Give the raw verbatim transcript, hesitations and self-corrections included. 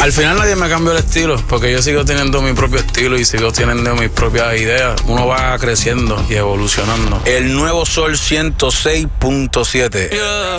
Al final nadie me cambió el estilo, porque yo sigo teniendo mi propio estilo y sigo teniendo mis propias ideas. Uno va creciendo y evolucionando. El nuevo Sol ciento seis punto siete. Yeah.